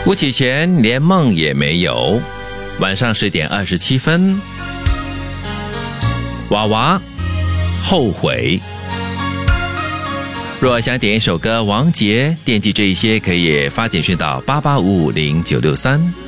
吴启贤连梦也没有。晚上10点27分，娃娃后悔。若想点一首歌，王杰惦记这一些，可以发简讯到88550963。